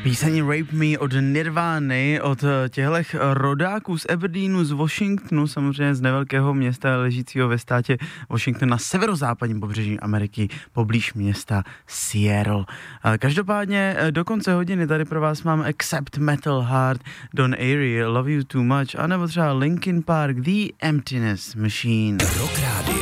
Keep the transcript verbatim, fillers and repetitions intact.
Píseň Rape Me od Nirvány, od těchto rodáků z Aberdeenu, z Washingtonu, samozřejmě z nevelkého města ležícího ve státě Washington na severozápadním pobřeží Ameriky, poblíž města Seattle. Každopádně do konce hodiny tady pro vás mám Accept Metal Heart, Don Airey, Love You Too Much, anebo třeba Linkin Park, The Emptiness Machine. Rock Radio.